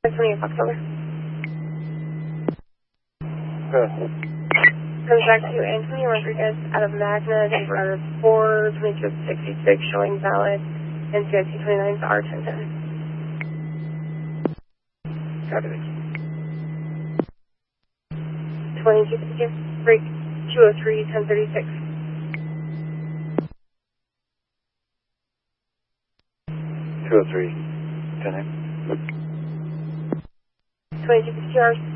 28 October. Good. Comes back to Antonio Rodriguez out of Magna, number 42266, showing valid, and CIC 29 to R1010. Copy. 2262, break 203, 1036. 203, 10. 2262 hours.